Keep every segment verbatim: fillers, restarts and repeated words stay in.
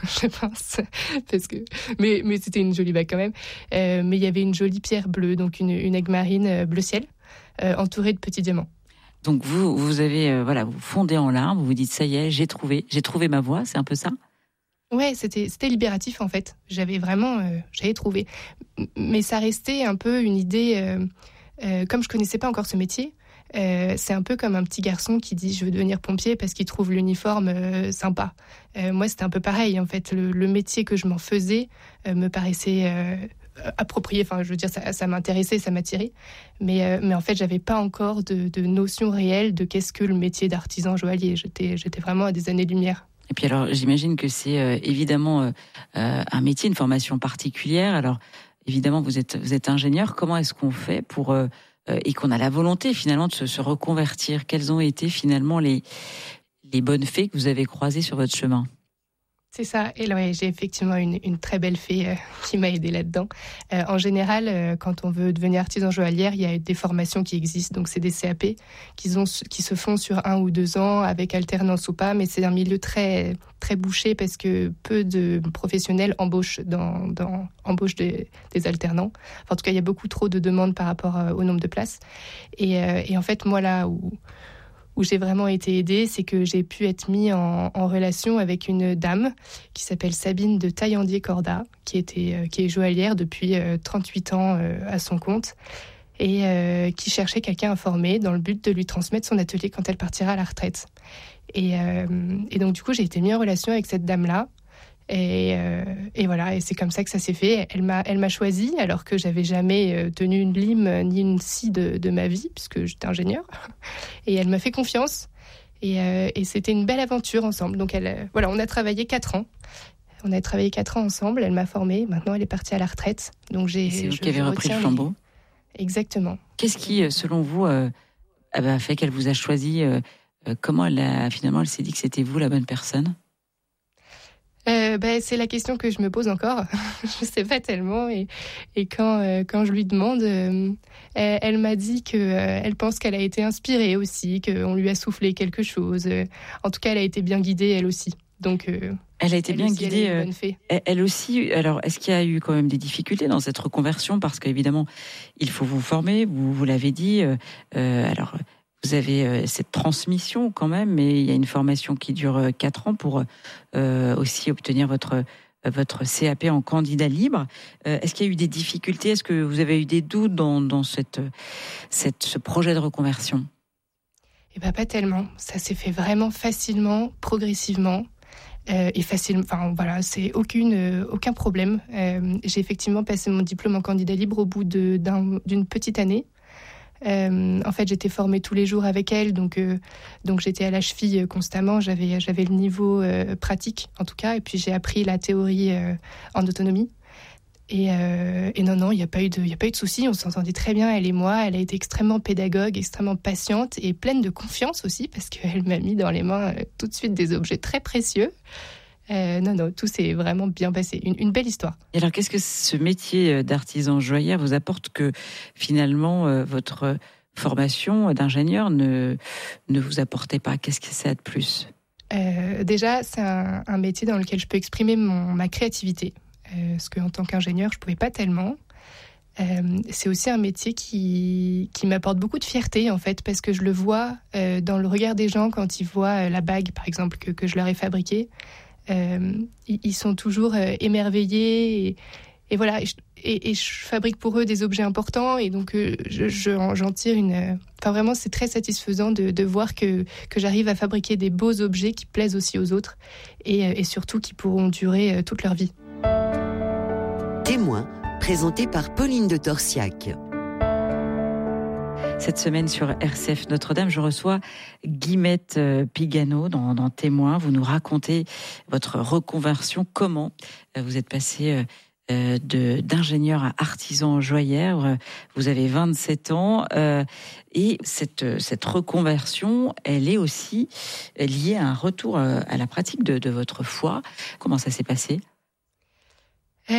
je pense, parce que mais mais c'était une jolie bague quand même. Euh, mais il y avait une jolie pierre bleue, donc une une aigue marine bleu ciel, euh, entourée de petits diamants. Donc vous vous avez euh, voilà, vous fondez en larmes, vous vous dites ça y est, j'ai trouvé, j'ai trouvé ma voie, c'est un peu ça? Ouais, c'était c'était libératif en fait. J'avais vraiment euh, j'avais trouvé, mais ça restait un peu une idée. Euh, euh, comme je connaissais pas encore ce métier. Euh, c'est un peu comme un petit garçon qui dit je veux devenir pompier parce qu'il trouve l'uniforme euh, sympa. Euh, moi, c'était un peu pareil en fait. Le, le métier que je m'en faisais euh, me paraissait euh, approprié. Enfin, je veux dire, ça, ça m'intéressait, ça m'attirait. Mais, euh, mais en fait, j'avais pas encore de, de notion réelle de qu'est-ce que le métier d'artisan joaillier. J'étais, j'étais vraiment à des années-lumière. Et puis alors, j'imagine que c'est euh, évidemment euh, euh, un métier, une formation particulière. Alors, évidemment, vous êtes vous êtes ingénieur. Comment est-ce qu'on fait pour euh, et qu'on a la volonté finalement de se, se reconvertir? Quelles ont été finalement les, les bonnes fées que vous avez croisées sur votre chemin? C'est ça. Et là, ouais, j'ai effectivement une, une très belle fée euh, qui m'a aidée là-dedans. Euh, en général, euh, quand on veut devenir artisan joaillière, il y a des formations qui existent. Donc, c'est des C A P qui, ont, qui se font sur un ou deux ans avec alternance ou pas. Mais c'est un milieu très, très bouché parce que peu de professionnels embauchent, dans, dans, embauchent des, des alternants. Enfin, en tout cas, il y a beaucoup trop de demandes par rapport euh, au nombre de places. Et, euh, et en fait, moi, là où... où j'ai vraiment été aidée, c'est que j'ai pu être mis en, en relation avec une dame qui s'appelle Sabine de Taillandier-Corda, qui, était, euh, qui est joaillière depuis euh, trente-huit ans euh, à son compte et euh, qui cherchait quelqu'un à former dans le but de lui transmettre son atelier quand elle partira à la retraite. Et, euh, et donc, du coup, j'ai été mis en relation avec cette dame-là. Et, euh, et voilà, et c'est comme ça que ça s'est fait. Elle m'a, elle m'a choisie alors que j'avais jamais tenu une lime ni une scie de, de ma vie puisque j'étais ingénieure. Et elle m'a fait confiance et, euh, et c'était une belle aventure ensemble. Donc elle, voilà, on a travaillé quatre ans. On a travaillé quatre ans ensemble. Elle m'a formée. Maintenant, elle est partie à la retraite. Donc j'ai. Et c'est vous je, qui avez repris le flambeau. Les... Exactement. Qu'est-ce qui, selon vous, euh, a fait qu'elle vous a choisi euh, Comment elle a finalement, elle s'est dit que c'était vous la bonne personne? Euh, bah, c'est la question que je me pose encore. Je sais pas tellement. Et, et quand, euh, quand je lui demande, euh, elle, elle m'a dit que euh, elle pense qu'elle a été inspirée aussi, qu'on lui a soufflé quelque chose. En tout cas, elle a été bien guidée, elle aussi. Donc, euh, elle a été elle bien aussi, guidée. Elle, bonne fée. Elle, elle aussi. Alors, est-ce qu'il y a eu quand même des difficultés dans cette reconversion? Parce qu'évidemment, il faut vous former. Vous, vous l'avez dit. Euh, alors. Vous avez cette transmission quand même, mais il y a une formation qui dure quatre ans pour euh, aussi obtenir votre, votre C A P en candidat libre. Euh, est-ce qu'il y a eu des difficultés? Est-ce que vous avez eu des doutes dans, dans cette, cette, ce projet de reconversion? Eh ben, pas tellement. Ça s'est fait vraiment facilement, progressivement. Euh, et facile, enfin voilà, c'est aucune, euh, aucun problème. Euh, j'ai effectivement passé mon diplôme en candidat libre au bout de, d'un, d'une petite année. Euh, en fait, j'étais formée tous les jours avec elle, donc euh, donc j'étais à la cheville constamment. J'avais j'avais le niveau euh, pratique en tout cas, et puis j'ai appris la théorie euh, en autonomie. Et, euh, et non non, il n'y a pas eu de il y a pas eu de souci. On s'entendait très bien, elle et moi. Elle a été extrêmement pédagogue, extrêmement patiente et pleine de confiance aussi, parce qu'elle m'a mis dans les mains euh, tout de suite des objets très précieux. Euh, non, non, tout s'est vraiment bien passé. Une, une belle histoire. Et alors, qu'est-ce que ce métier d'artisan joaillière vous apporte que finalement euh, votre formation d'ingénieur ne, ne vous apportait pas? Qu'est-ce que ça a de plus? euh, Déjà, c'est un, un métier dans lequel je peux exprimer mon, ma créativité. Euh, parce qu'en tant qu'ingénieur, je ne pouvais pas tellement. Euh, c'est aussi un métier qui, qui m'apporte beaucoup de fierté, en fait, parce que je le vois euh, dans le regard des gens quand ils voient la bague, par exemple, que, que je leur ai fabriquée. Euh, ils sont toujours euh, émerveillés et, et voilà et je, et, et je fabrique pour eux des objets importants et donc euh, je, je, j'en tire une euh, enfin vraiment c'est très satisfaisant de, de voir que, que j'arrive à fabriquer des beaux objets qui plaisent aussi aux autres et, et surtout qui pourront durer euh, toute leur vie. Témoin, présenté par Pauline de Torsiac. Cette semaine sur R C F Notre-Dame, je reçois Guillemette Pigano dans, dans Témoin. Vous nous racontez votre reconversion, comment vous êtes passée de, d'ingénieur à artisan joaillère. Vous avez vingt-sept ans euh, et cette, cette reconversion, elle est aussi liée à un retour à la pratique de, de votre foi. Comment ça s'est passé ?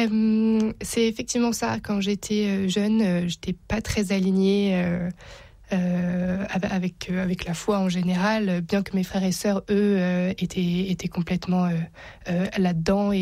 Euh, c'est effectivement ça. Quand j'étais jeune, euh, j'étais pas très alignée euh, euh, avec, avec la foi en général, bien que mes frères et sœurs, eux, euh, étaient, étaient complètement euh, euh, là-dedans.